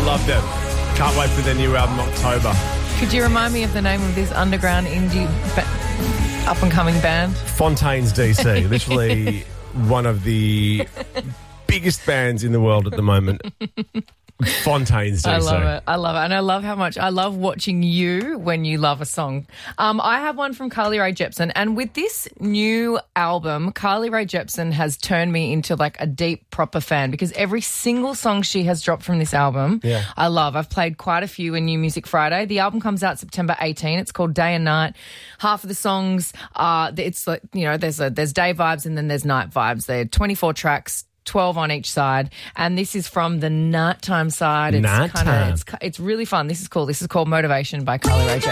Love them. Can't wait for their new album, October. Could you remind me of the name of this underground indie up-and-coming band? Fontaines DC. Literally one of the biggest bands in the world at the moment. Fontaines DC. I love it. And I love how much I love watching you when you love a song. I have one from Carly Rae Jepsen, and with this new album, Carly Rae Jepsen has turned me into like a deep, proper fan because every single song she has dropped from this album, I love. I've played quite a few in New Music Friday. The album comes out September 18. It's called Day and Night. Half of the songs are, it's like, you know, there's day vibes and then there's night vibes. They're 24 tracks, 12 on each side, and this is from the nighttime side. It's really fun. This is cool. This is called Motivation by Carly Rae Jepsen.